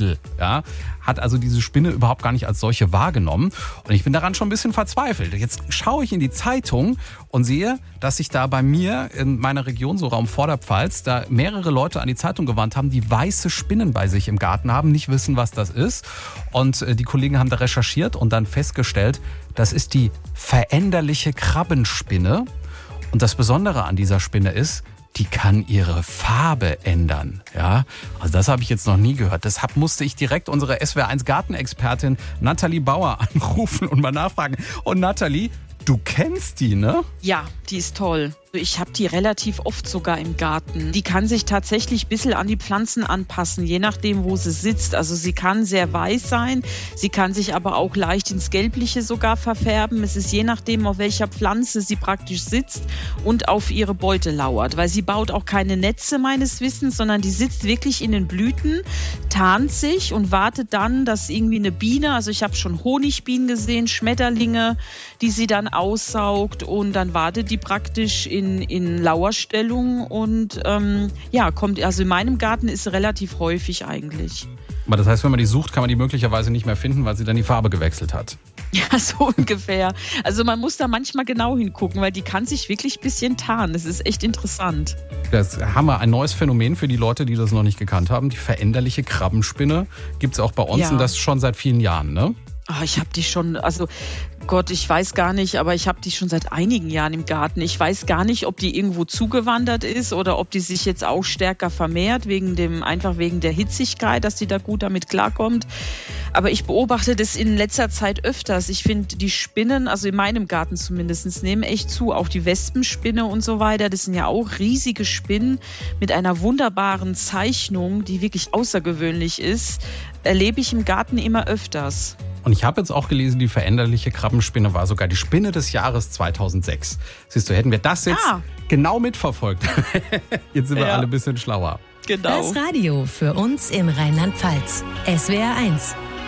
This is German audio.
Schwindel. Ja? Hat also diese Spinne überhaupt gar nicht als solche wahrgenommen. Und ich bin daran schon ein bisschen verzweifelt. Jetzt schaue ich in die Zeitung und sehe, dass sich da bei mir in meiner Region, so Raum Vorderpfalz, da mehrere Leute an die Zeitung gewandt haben, die weiße Spinnen bei sich im Garten haben, nicht wissen, was das ist. Und die Kollegen haben da recherchiert und dann festgestellt, das ist die veränderliche Krabbenspinne. Und das Besondere an dieser Spinne ist, die kann ihre Farbe ändern. Ja, also das habe ich jetzt noch nie gehört. Deshalb musste ich direkt unsere SWR1 Gartenexpertin Nathalie Bauer anrufen und mal nachfragen. Und Nathalie, du kennst die, ne? Ja, die ist toll. Ich habe die relativ oft sogar im Garten. Die kann sich tatsächlich ein bisschen an die Pflanzen anpassen, je nachdem, wo sie sitzt. Also sie kann sehr weiß sein, sie kann sich aber auch leicht ins Gelbliche sogar verfärben. Es ist je nachdem, auf welcher Pflanze sie praktisch sitzt und auf ihre Beute lauert. Weil sie baut auch keine Netze meines Wissens, sondern die sitzt wirklich in den Blüten, tarnt sich und wartet dann, dass irgendwie eine Biene, also ich habe schon Honigbienen gesehen, Schmetterlinge, die sie dann aussaugt und dann wartet die praktisch in Lauerstellung und kommt, also in meinem Garten ist sie relativ häufig eigentlich. Aber das heißt, wenn man die sucht, kann man die möglicherweise nicht mehr finden, weil sie dann die Farbe gewechselt hat. Ja, so ungefähr. Also man muss da manchmal genau hingucken, weil die kann sich wirklich ein bisschen tarnen. Das ist echt interessant. Das haben wir ein neues Phänomen für die Leute, die das noch nicht gekannt haben. Die veränderliche Krabbenspinne gibt es auch bei uns und das schon seit vielen Jahren, ne? Ich habe die schon, also Gott, ich weiß gar nicht, aber ich habe die schon seit einigen Jahren im Garten. Ich weiß gar nicht, ob die irgendwo zugewandert ist oder ob die sich jetzt auch stärker vermehrt, einfach wegen der Hitzigkeit, dass die da gut damit klarkommt. Aber ich beobachte das in letzter Zeit öfters. Ich finde, die Spinnen, also in meinem Garten zumindest, nehmen echt zu. Auch die Wespenspinne und so weiter. Das sind ja auch riesige Spinnen mit einer wunderbaren Zeichnung, die wirklich außergewöhnlich ist. Erlebe ich im Garten immer öfters. Und ich habe jetzt auch gelesen, die veränderliche Krabbenspinne war sogar die Spinne des Jahres 2006. Siehst du, hätten wir das jetzt genau mitverfolgt. Jetzt sind wir alle ein bisschen schlauer. Genau. Das Radio für uns in Rheinland-Pfalz. SWR1